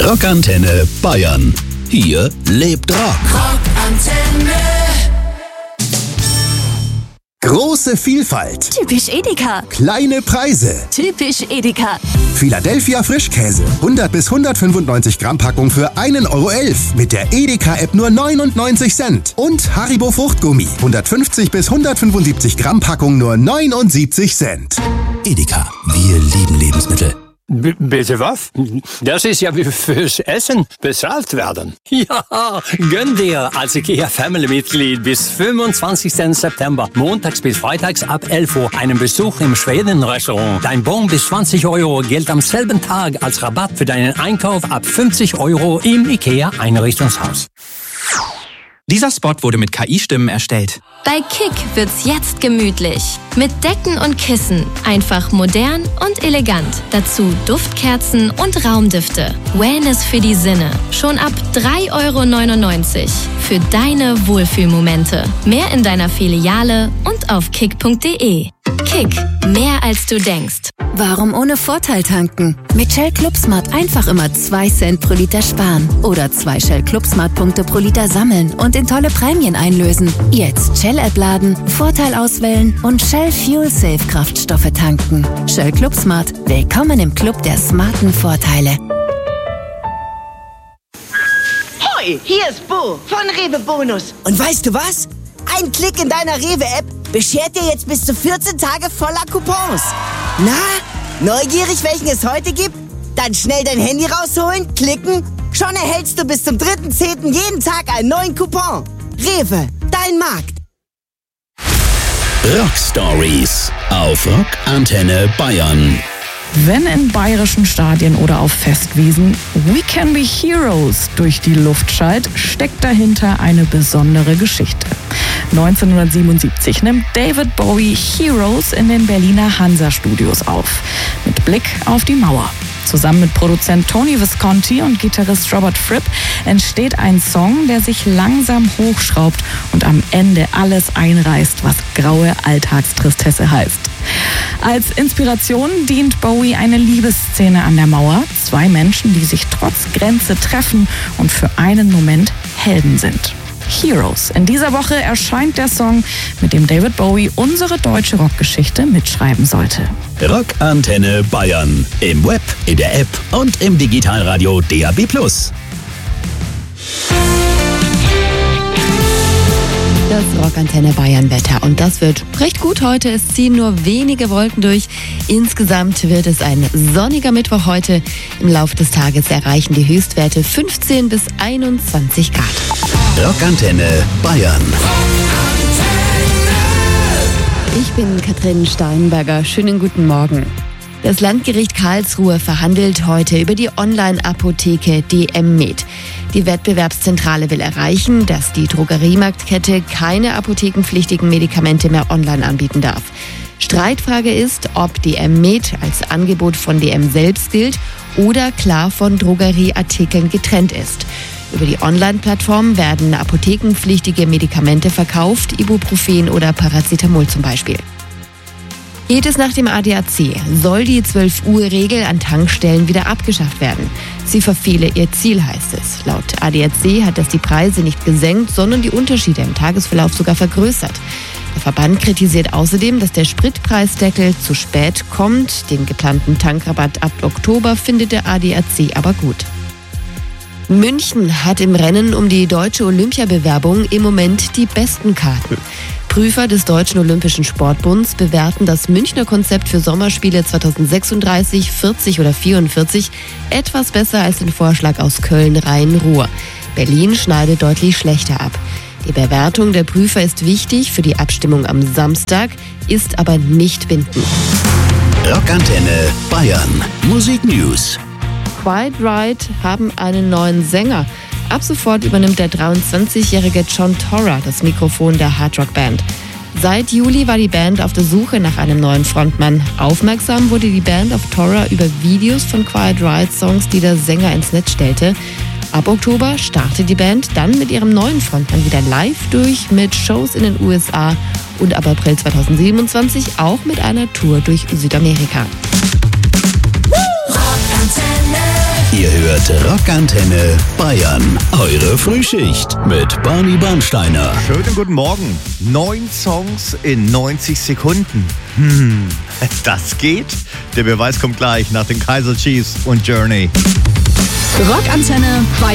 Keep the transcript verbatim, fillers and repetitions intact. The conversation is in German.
Rockantenne Bayern. Hier lebt Rock. Rockantenne. Große Vielfalt. Typisch Edeka. Kleine Preise. Typisch Edeka. Philadelphia Frischkäse. hundert bis hundertfünfundneunzig Gramm Packung für einen Euro elf. Mit der Edeka-App nur neunundneunzig Cent. Und Haribo Fruchtgummi. hundertfünfzig bis hundertfünfundsiebzig Gramm Packung nur neunundsiebzig Cent. Edeka. Wir lieben Lebensmittel. B- bitte was? Das ist ja wie fürs Essen bezahlt werden. Ja, gönn dir als IKEA-Family-Mitglied bis fünfundzwanzigsten September, montags bis freitags ab elf Uhr, einen Besuch im Schweden-Restaurant. Dein Bon bis zwanzig Euro gilt am selben Tag als Rabatt für deinen Einkauf ab fünfzig Euro im IKEA-Einrichtungshaus. Dieser Spot wurde mit K I-Stimmen erstellt. Bei Kick wird's jetzt gemütlich. Mit Decken und Kissen. Einfach modern und elegant. Dazu Duftkerzen und Raumdüfte. Wellness für die Sinne. Schon ab drei Euro neunundneunzig. Für deine Wohlfühlmomente. Mehr in deiner Filiale und auf kick punkt de. Kick. Mehr als du denkst. Warum ohne Vorteil tanken? Mit Shell Club Smart einfach immer zwei Cent pro Liter sparen. Oder zwei Shell Club Smart Punkte pro Liter sammeln und in tolle Prämien einlösen. Jetzt Shell-App laden, Vorteil auswählen und Shell Fuel Safe Kraftstoffe tanken. Shell Club Smart. Willkommen im Club der smarten Vorteile. Hoi, hier ist Bo von Rewe Bonus. Und weißt du was? Ein Klick in deiner Rewe-App beschert dir jetzt bis zu vierzehn Tage voller Coupons. Na, neugierig, welchen es heute gibt? Dann schnell dein Handy rausholen, klicken. Schon erhältst du bis zum dritten zehnten jeden Tag einen neuen Coupon. Rewe, dein Markt. Rock Stories auf Rockantenne Bayern. Wenn in bayerischen Stadien oder auf Festwiesen We Can Be Heroes durch die Luft schallt, steckt dahinter eine besondere Geschichte. neunzehnhundertsiebenundsiebzig nimmt David Bowie Heroes in den Berliner Hansa-Studios auf, mit Blick auf die Mauer. Zusammen mit Produzent Tony Visconti und Gitarrist Robert Fripp entsteht ein Song, der sich langsam hochschraubt und am Ende alles einreißt, was graue Alltagstristesse heißt. Als Inspiration dient Bowie eine Liebesszene an der Mauer. Zwei Menschen, die sich trotz Grenze treffen und für einen Moment Helden sind. Heroes. In dieser Woche erscheint der Song, mit dem David Bowie unsere deutsche Rockgeschichte mitschreiben sollte. Rockantenne Bayern. Im Web, in der App und im Digitalradio D A B plus. Das Rockantenne Bayern Wetter. Und das wird recht gut heute. Es ziehen nur wenige Wolken durch. Insgesamt wird es ein sonniger Mittwoch heute. Im Laufe des Tages erreichen die Höchstwerte fünfzehn bis einundzwanzig Grad. Rockantenne Bayern. Ich bin Katrin Steinberger. Schönen guten Morgen. Das Landgericht Karlsruhe verhandelt heute über die Online-Apotheke D M Med. Die Wettbewerbszentrale will erreichen, dass die Drogeriemarktkette keine apothekenpflichtigen Medikamente mehr online anbieten darf. Streitfrage ist, ob D M Med als Angebot von D M selbst gilt oder klar von Drogerieartikeln getrennt ist. Über die Online-Plattform werden apothekenpflichtige Medikamente verkauft, Ibuprofen oder Paracetamol zum Beispiel. Geht es nach dem A D A C, soll die zwölf Uhr Regel an Tankstellen wieder abgeschafft werden. Sie verfehle ihr Ziel, heißt es. Laut A D A C hat das die Preise nicht gesenkt, sondern die Unterschiede im Tagesverlauf sogar vergrößert. Der Verband kritisiert außerdem, dass der Spritpreisdeckel zu spät kommt. Den geplanten Tankrabatt ab Oktober findet der A D A C aber gut. München hat im Rennen um die deutsche Olympiabewerbung im Moment die besten Karten. Prüfer des Deutschen Olympischen Sportbunds bewerten das Münchner Konzept für Sommerspiele zweitausendsechsunddreißig, vierzig oder vierundvierzig etwas besser als den Vorschlag aus Köln, Rhein-Ruhr. Berlin schneidet deutlich schlechter ab. Die Bewertung der Prüfer ist wichtig für die Abstimmung am Samstag, ist aber nicht bindend. Rockantenne Bayern. Musik News. Quiet Riot haben einen neuen Sänger. Ab sofort übernimmt der dreiundzwanzigjährige John Torra das Mikrofon der Hardrock-Band. Seit Juli war die Band auf der Suche nach einem neuen Frontmann. Aufmerksam wurde die Band auf Torra über Videos von Quiet Riot-Songs, die der Sänger ins Netz stellte. Ab Oktober startet die Band dann mit ihrem neuen Frontmann wieder live durch mit Shows in den U S A und ab April zweitausendsiebenundzwanzig auch mit einer Tour durch Südamerika. Ihr hört hört Rockantenne Bayern. Eure Frühschicht mit Barney Bernsteiner. Schönen guten Morgen. Neun Songs in neunzig Sekunden. Hm, das geht? Der Beweis kommt gleich nach den Kaiser Chiefs und Journey. Rockantenne Bayern.